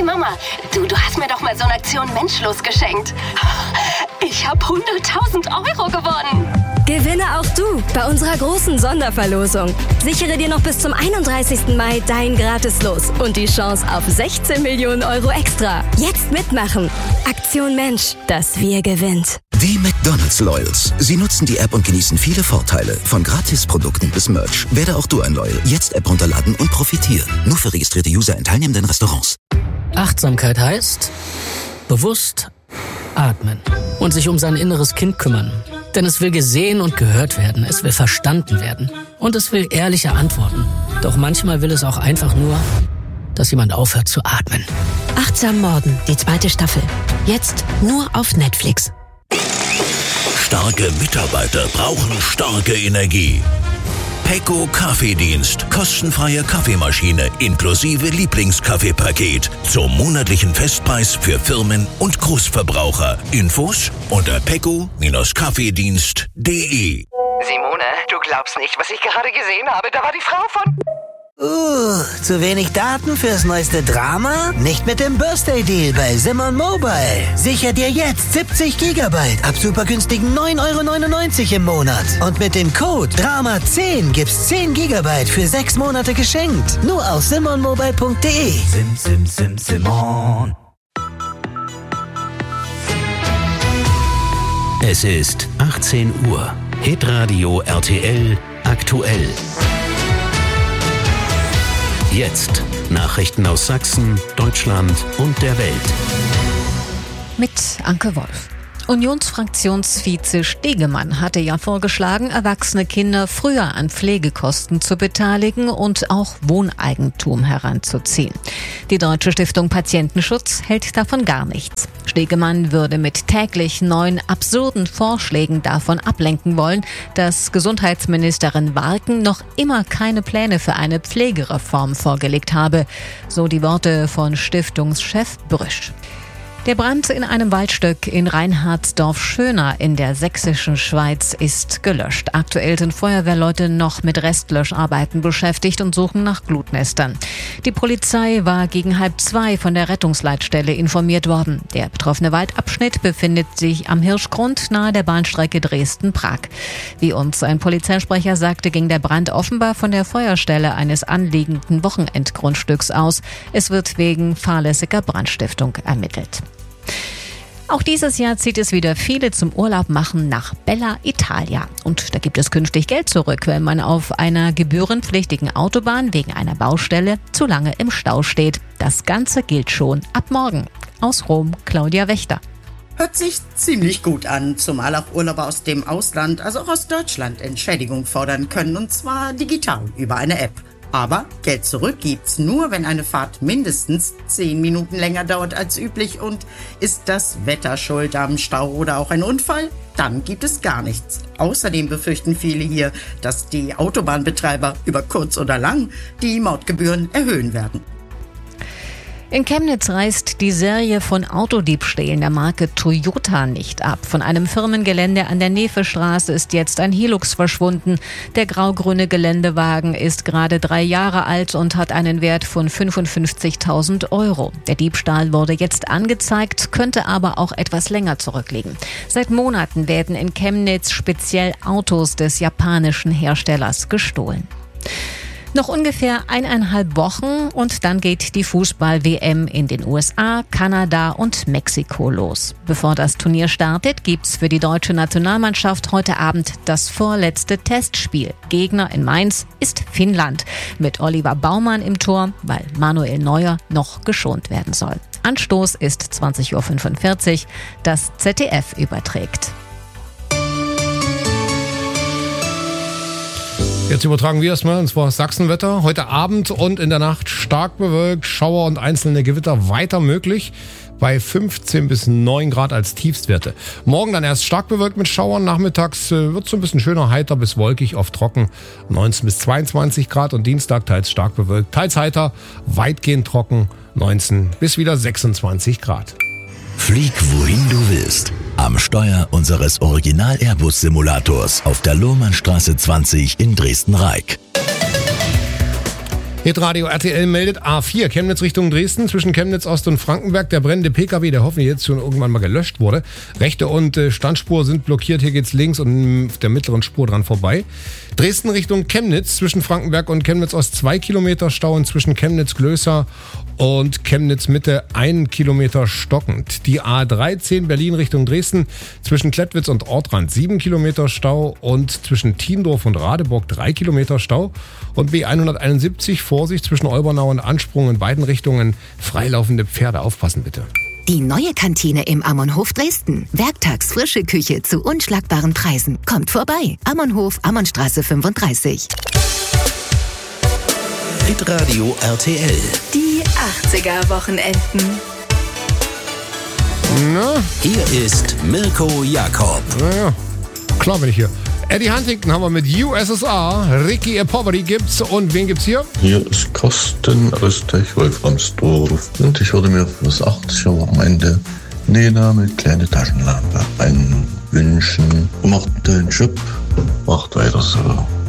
Hey Mama, du hast mir doch mal so eine Aktion Menschlos geschenkt. Ich habe 100.000 € gewonnen. Gewinne auch du bei unserer großen Sonderverlosung. Sichere dir noch bis zum 31. Mai dein Gratis-Los und die Chance auf 16 Millionen € extra. Jetzt mitmachen. Aktion Mensch, das Wir gewinnt. Die McDonald's Loyals. Sie nutzen die App und genießen viele Vorteile. Von Gratisprodukten bis Merch. Werde auch du ein Loyal. Jetzt App runterladen und profitieren. Nur für registrierte User in teilnehmenden Restaurants. Achtsamkeit heißt bewusst atmen und sich um sein inneres Kind kümmern. Denn es will gesehen und gehört werden, es will verstanden werden und es will ehrliche Antworten. Doch manchmal will es auch einfach nur, dass jemand aufhört zu atmen. Achtsam Morden, die 2. Staffel. Jetzt nur auf Netflix. Starke Mitarbeiter brauchen starke Energie. Pecco Kaffeedienst. Kostenfreie Kaffeemaschine inklusive Lieblingskaffeepaket zum monatlichen Festpreis für Firmen und Großverbraucher. Infos unter pecco-kaffeedienst.de. Simone, du glaubst nicht, was ich gerade gesehen habe. Da war die Frau von... Zu wenig Daten fürs neueste Drama? Nicht mit dem Birthday-Deal bei Simon Mobile. Sicher dir jetzt 70 GB ab supergünstigen 9,99 € im Monat. Und mit dem Code DRAMA10 gibt's 10 GB für 6 Monate geschenkt. Nur auf simonmobile.de. Simon. Es ist 18 Uhr. Hitradio RTL aktuell. Jetzt Nachrichten aus Sachsen, Deutschland und der Welt. Mit Anke Wolf. Unionsfraktionsvize Stegemann hatte ja vorgeschlagen, erwachsene Kinder früher an Pflegekosten zu beteiligen und auch Wohneigentum heranzuziehen. Die Deutsche Stiftung Patientenschutz hält davon gar nichts. Stegemann würde mit täglich neuen absurden Vorschlägen davon ablenken wollen, dass Gesundheitsministerin Warken noch immer keine Pläne für eine Pflegereform vorgelegt habe, so die Worte von Stiftungschef Brüsch. Der Brand in einem Waldstück in Reinhardsdorf-Schöner in der sächsischen Schweiz ist gelöscht. Aktuell sind Feuerwehrleute noch mit Restlöscharbeiten beschäftigt und suchen nach Glutnestern. Die Polizei war gegen 1:30 von der Rettungsleitstelle informiert worden. Der betroffene Waldabschnitt befindet sich am Hirschgrund nahe der Bahnstrecke Dresden-Prag. Wie uns ein Polizeisprecher sagte, ging der Brand offenbar von der Feuerstelle eines anliegenden Wochenendgrundstücks aus. Es wird wegen fahrlässiger Brandstiftung ermittelt. Auch dieses Jahr zieht es wieder viele zum Urlaub machen nach Bella Italia. Und da gibt es künftig Geld zurück, wenn man auf einer gebührenpflichtigen Autobahn wegen einer Baustelle zu lange im Stau steht. Das Ganze gilt schon ab morgen. Aus Rom, Claudia Wächter. Hört sich ziemlich gut an, zumal auch Urlauber aus dem Ausland, also auch aus Deutschland, Entschädigung fordern können, und zwar digital über eine App. Aber Geld zurück gibt's nur, wenn eine Fahrt mindestens 10 Minuten länger dauert als üblich, und ist das Wetter schuld am Stau oder auch ein Unfall, dann gibt es gar nichts. Außerdem befürchten viele hier, dass die Autobahnbetreiber über kurz oder lang die Mautgebühren erhöhen werden. In Chemnitz reißt die Serie von Autodiebstählen der Marke Toyota nicht ab. Von einem Firmengelände an der Nefestraße ist jetzt ein Hilux verschwunden. Der grau-grüne Geländewagen ist gerade 3 Jahre alt und hat einen Wert von 55.000 €. Der Diebstahl wurde jetzt angezeigt, könnte aber auch etwas länger zurückliegen. Seit Monaten werden in Chemnitz speziell Autos des japanischen Herstellers gestohlen. Noch ungefähr 1,5 Wochen und dann geht die Fußball-WM in den USA, Kanada und Mexiko los. Bevor das Turnier startet, gibt's für die deutsche Nationalmannschaft heute Abend das vorletzte Testspiel. Gegner in Mainz ist Finnland mit Oliver Baumann im Tor, weil Manuel Neuer noch geschont werden soll. Anstoß ist 20:45 Uhr. Das ZDF überträgt. Jetzt übertragen wir erstmal, und zwar Sachsenwetter. Heute Abend und in der Nacht stark bewölkt, Schauer und einzelne Gewitter weiter möglich. Bei 15 bis 9 Grad als Tiefstwerte. Morgen dann erst stark bewölkt mit Schauern. Nachmittags wird es so ein bisschen schöner, heiter bis wolkig, oft trocken. 19 bis 22 Grad und Dienstag teils stark bewölkt, teils heiter, weitgehend trocken. 19 bis wieder 26 Grad. Flieg wohin du willst. Am Steuer unseres Original-Airbus-Simulators auf der Lohmannstraße 20 in Dresden-Reik. Hitradio RTL meldet A4, Chemnitz Richtung Dresden, zwischen Chemnitz Ost und Frankenberg. Der brennende PKW, der hoffentlich jetzt schon irgendwann mal gelöscht wurde. Rechte und Standspur sind blockiert, hier geht's links und auf der mittleren Spur dran vorbei. Dresden Richtung Chemnitz, zwischen Frankenberg und Chemnitz Ost 2 Kilometer Stau und zwischen Chemnitz Glößer und Chemnitz Mitte 1 Kilometer stockend. Die A13 Berlin Richtung Dresden, zwischen Klettwitz und Ortrand 7 Kilometer Stau und zwischen Tiendorf und Radeburg 3 Kilometer Stau. Und B171, Vorsicht zwischen Olbernau und Ansprung in beiden Richtungen, freilaufende Pferde, aufpassen bitte. Die neue Kantine im Ammonhof Dresden. Werktags frische Küche zu unschlagbaren Preisen. Kommt vorbei. Ammonhof, Ammonstraße 35. Hitradio RTL. Die 80er-Wochenenden. Na? Hier ist Mirko Jakob. Naja, klar bin ich hier. Eddie Huntington haben wir mit USSR, Ricky Poverty gibt's und wen gibt's hier? Hier ist Carsten aus Tech-Wolframsdorf und ich würde mir fürs 80er-Wochenende Nena mit kleine Taschenlampe wünschen. Macht einen tollen Job, macht weiter so.